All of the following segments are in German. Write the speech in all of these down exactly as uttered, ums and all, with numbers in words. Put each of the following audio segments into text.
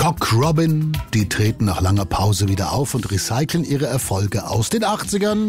Cock Robin, die treten nach langer Pause wieder auf und recyceln ihre Erfolge aus den achtzigern.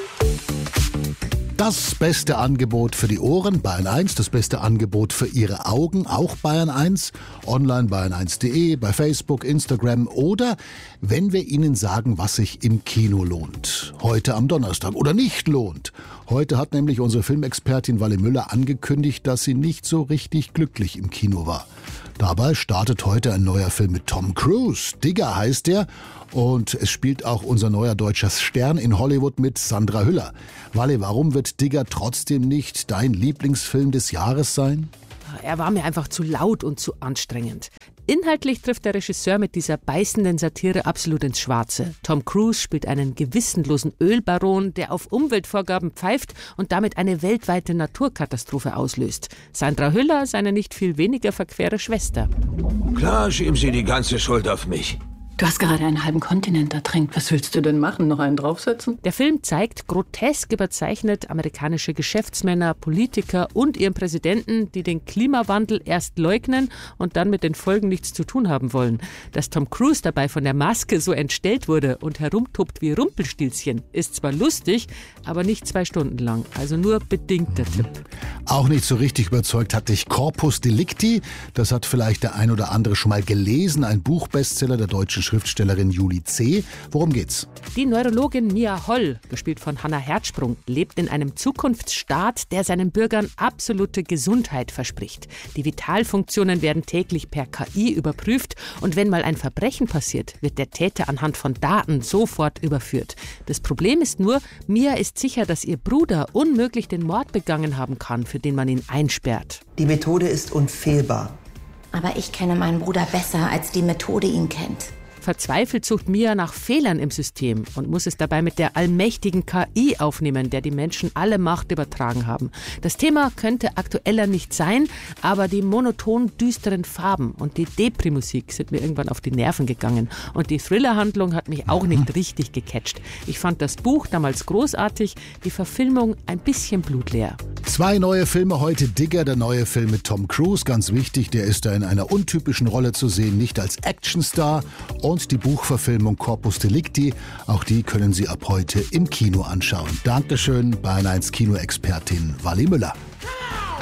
Das beste Angebot für die Ohren, Bayern eins. Das beste Angebot für Ihre Augen, auch Bayern eins. Online bayern eins punkt de, bei Facebook, Instagram oder wenn wir Ihnen sagen, was sich im Kino lohnt. Heute am Donnerstag oder nicht lohnt. Heute hat nämlich unsere Filmexpertin Wally Müller angekündigt, dass sie nicht so richtig glücklich im Kino war. Dabei startet heute ein neuer Film mit Tom Cruise. Digger heißt er. Und es spielt auch unser neuer deutscher Stern in Hollywood mit, Sandra Hüller. Wally, warum wird Digger trotzdem nicht dein Lieblingsfilm des Jahres sein? Er war mir einfach zu laut und zu anstrengend. Inhaltlich trifft der Regisseur mit dieser beißenden Satire absolut ins Schwarze. Tom Cruise spielt einen gewissenlosen Ölbaron, der auf Umweltvorgaben pfeift und damit eine weltweite Naturkatastrophe auslöst. Sandra Hüller, seine nicht viel weniger verquere Schwester. Klar schieben Sie die ganze Schuld auf mich. Du hast gerade einen halben Kontinent ertränkt. Was willst du denn machen? Noch einen draufsetzen? Der Film zeigt grotesk überzeichnet amerikanische Geschäftsmänner, Politiker und ihren Präsidenten, die den Klimawandel erst leugnen und dann mit den Folgen nichts zu tun haben wollen. Dass Tom Cruise dabei von der Maske so entstellt wurde und herumtobt wie Rumpelstilzchen, ist zwar lustig, aber nicht zwei Stunden lang. Also nur bedingter Tipp. Auch nicht so richtig überzeugt hat dich Corpus Delicti. Das hat vielleicht der ein oder andere schon mal gelesen. Ein Buchbestseller der deutschen Schriftstellerin Julie C. Worum geht's? Die Neurologin Mia Holl, gespielt von Hannah Herzsprung, lebt in einem Zukunftsstaat, der seinen Bürgern absolute Gesundheit verspricht. Die Vitalfunktionen werden täglich per K I überprüft und wenn mal ein Verbrechen passiert, wird der Täter anhand von Daten sofort überführt. Das Problem ist nur, Mia ist sicher, dass ihr Bruder unmöglich den Mord begangen haben kann, für den man ihn einsperrt. Die Methode ist unfehlbar. Aber ich kenne meinen Bruder besser, als die Methode ihn kennt. Verzweifelt sucht Mia nach Fehlern im System und muss es dabei mit der allmächtigen K I aufnehmen, der die Menschen alle Macht übertragen haben. Das Thema könnte aktueller nicht sein, aber die monoton düsteren Farben und die Depri-Musik sind mir irgendwann auf die Nerven gegangen. Und die Thriller-Handlung hat mich auch nicht richtig gecatcht. Ich fand das Buch damals großartig, die Verfilmung ein bisschen blutleer. Zwei neue Filme heute. Digger, der neue Film mit Tom Cruise. Ganz wichtig, der ist da in einer untypischen Rolle zu sehen, nicht als Actionstar. Und die Buchverfilmung Corpus Delicti, auch die können Sie ab heute im Kino anschauen. Dankeschön, Bayern eins Kinoexpertin Wally Müller.